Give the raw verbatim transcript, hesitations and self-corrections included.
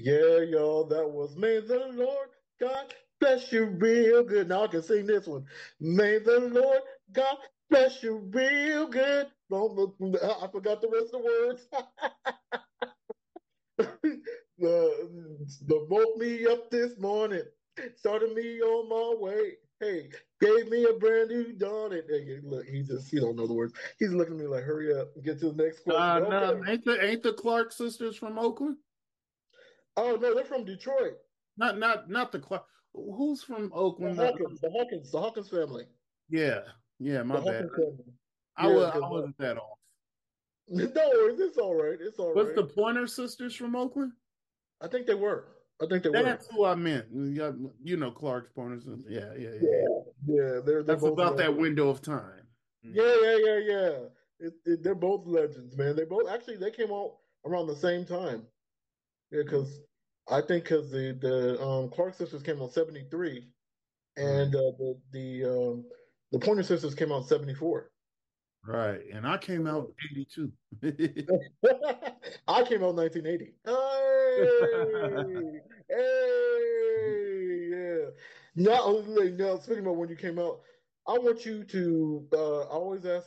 Yeah, y'all, that was May the Lord God bless you real good. Now I can sing this one. May the Lord God bless you real good. Don't, I forgot the rest of the words. the, the woke me up this morning, started me on my way. Hey, gave me a brand new dawn. And hey, look, he just he don't know the words. He's looking at me like, hurry up, get to the next question. Uh, no, Okay. ain't the ain't the Clark sisters from Oakland? Oh no, they're from Detroit. Not not not the Clark. Who's from The Oakland? Uh, Hawkins, the Hawkins, the Hawkins family. yeah, yeah, The my bad. Hawkins family. I Yeah, was I because uh, wasn't that off. no worries, it's all right. It's all What's right. the Pointer sisters from Oakland? I think they were. I think they That's were. who I meant. Yeah, you know Clark's Pointer sisters. Yeah, yeah, yeah, yeah. Yeah, yeah. They're they're That's both about that legends. window of time. Mm. Yeah, yeah, yeah, yeah. It, it, they're both legends, man. They both actually they came out around the same time. Yeah, because I think because the the um, Clark sisters came out seventy-three, Right, and uh, the the um, the Pointer sisters came out seventy-four. right. And I came out in eighty-two. I came out in nineteen eighty. Hey, hey, yeah. Now, now, speaking about when you came out, I want you to. Uh, I always ask